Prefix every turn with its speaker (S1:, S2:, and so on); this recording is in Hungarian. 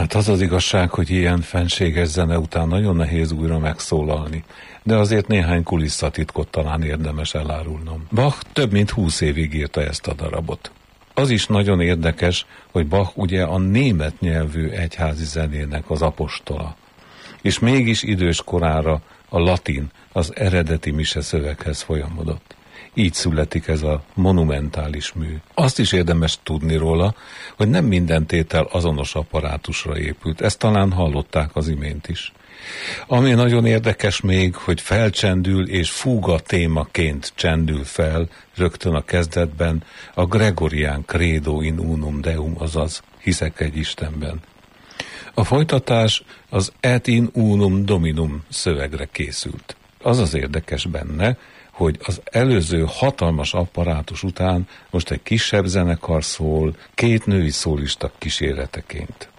S1: Hát az az igazság, hogy ilyen fenséges zene után nagyon nehéz újra megszólalni, de azért néhány kulisszatitkot talán érdemes elárulnom. Bach több mint 20 évig írta ezt a darabot. Az is nagyon érdekes, hogy Bach ugye a német nyelvű egyházi zenének az apostola, és mégis idős korára a latin, az eredeti mise szöveghez folyamodott. Így születik ez a monumentális mű. Azt is érdemes tudni róla, hogy nem minden tétel azonos apparátusra épült. Ezt talán hallották az imént is. Ami nagyon érdekes még, hogy felcsendül és fúga témaként csendül fel rögtön a kezdetben a gregorián credo in unum deum, azaz hiszek egy Istenben. A folytatás az et in unum dominum szövegre készült. Az az érdekes benne, hogy az előző hatalmas apparátus után most egy kisebb zenekar szól, 2 női szólista kíséreteként.